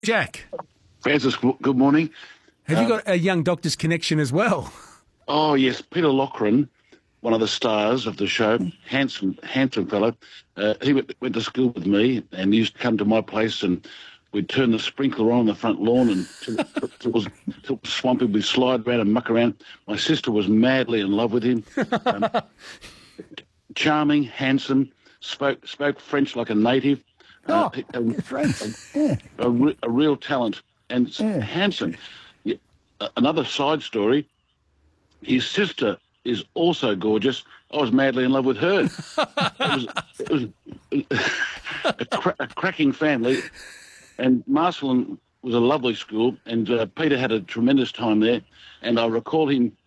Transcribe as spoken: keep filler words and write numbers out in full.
Jack, Francis, good morning. have you got a Young Doctors connection as well? Oh, yes, Peter Loughran, one of the stars of the show, handsome handsome fellow. Uh, he went, went to school with me and he used to come to my place and we'd turn the sprinkler on the front lawn and till, till it was, till it was swampy, we'd slide around and muck around. My sister was madly in love with him. Um, charming, handsome, spoke spoke French like a native. Oh, uh, a, French. a, Yeah. a, re- a real talent and Yeah. handsome. Yeah, uh, another side story, his sister is also gorgeous. I was madly in love with her. It was, it was a, cra- a cracking family, and Marsland was a lovely school, and uh, Peter had a tremendous time there, and I recall him